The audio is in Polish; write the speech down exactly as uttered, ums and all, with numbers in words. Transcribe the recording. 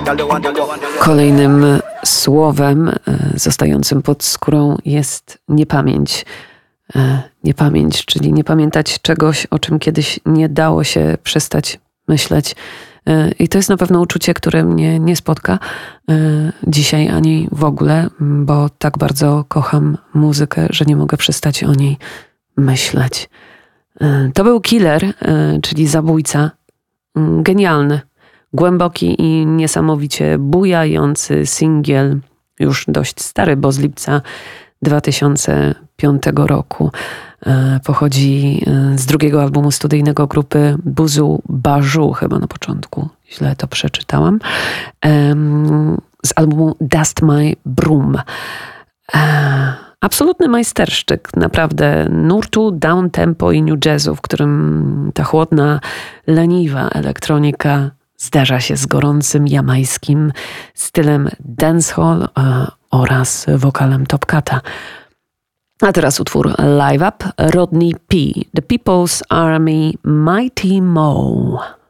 Kolejnym słowem zostającym pod skórą jest niepamięć. Niepamięć, czyli nie pamiętać czegoś, o czym kiedyś nie dało się przestać myśleć. I to jest na pewno uczucie, które mnie nie spotka dzisiaj ani w ogóle, bo tak bardzo kocham muzykę, że nie mogę przestać o niej myśleć. To był Killer, czyli zabójca. Genialny, głęboki i niesamowicie bujający singiel, już dość stary, bo z lipca dwa tysiące piątego roku. Pochodzi z drugiego albumu studyjnego grupy Buzu Baju, chyba na początku źle to przeczytałam, z albumu Dust My Broom. Absolutny majstersztyk, naprawdę, nurtu downtempo i new jazzu, w którym ta chłodna, leniwa elektronika zderza się z gorącym jamajskim stylem dancehall oraz wokalem Top Cata. A teraz utwór Live Up, Rodney P. The People's Army, Mighty Mo.